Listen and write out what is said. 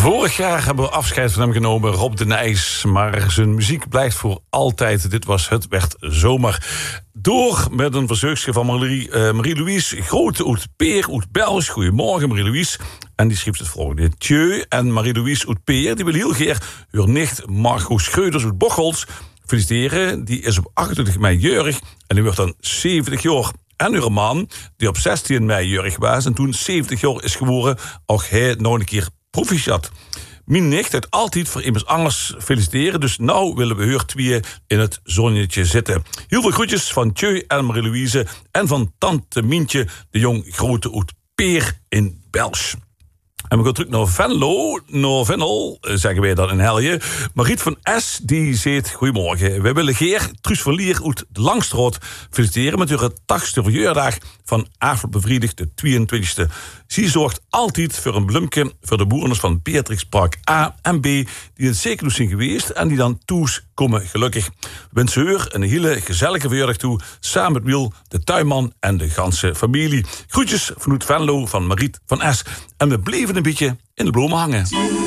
Vorig jaar hebben we afscheid van hem genomen, Rob de Nijs. Maar zijn muziek blijft voor altijd. Dit was Het werd zomer. Door met een verzoekje van Marie-Louise Grote uit Peer, uit Belgisch. Goedemorgen, Marie-Louise. En die schreef het volgende. Tjeu en Marie-Louise uit Peer, die wil heel graag uw nicht Margot Schreuders uit Bocholt feliciteren. Die is op 28 mei jarig en die wordt dan 70 jaar. En uw man, die op 16 mei jarig was en toen 70 jaar is geworden, ook hij nog een keer proficiat. Mijn nicht heeft altijd voor iemand anders feliciteren, dus nou willen we haar twee in het zonnetje zitten. Heel veel groetjes van Tjeu en Marie-Louise en van tante Mientje, de jong grote uit Peer in België. En we gaan terug naar Venlo. Naar Venlo, zeggen wij dan in Helje. Mariet van S, die zegt: goedemorgen. Wij willen Geer Truus van Lier uit de Langstraat feliciteren met haar 80ste verjaardag van afgelopen vrijdag de 22e. Zij zorgt altijd voor een bloemke voor de bewoners van Beatrixpark A en B, die het zeker nog zijn geweest en die dan thuis komen gelukkig. We wensen haar een hele gezellige verjaardag toe, samen met Wiel, de tuinman en de ganse familie. Groetjes vanuit Venlo van Mariet van S. En we bleven een beetje in de bloemen hangen.